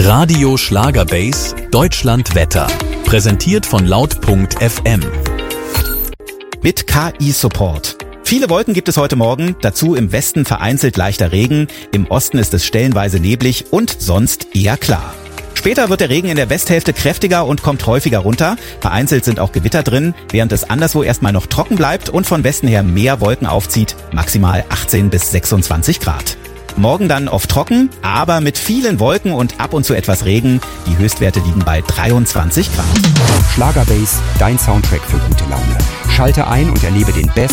Radio Schlagerbase Deutschland Wetter. Präsentiert von laut.fm. Mit KI-Support. Viele Wolken gibt es heute Morgen, dazu im Westen vereinzelt leichter Regen, im Osten ist es stellenweise neblig und sonst eher klar. Später wird der Regen in der Westhälfte kräftiger und kommt häufiger runter. Vereinzelt sind auch Gewitter drin, während es anderswo erstmal noch trocken bleibt und von Westen her mehr Wolken aufzieht, maximal 18 bis 26 Grad. Morgen dann oft trocken, aber mit vielen Wolken und ab und zu etwas Regen. Die Höchstwerte liegen bei 23 Grad. Schlagerbase, dein Soundtrack für gute Laune. Schalte ein und erlebe den besten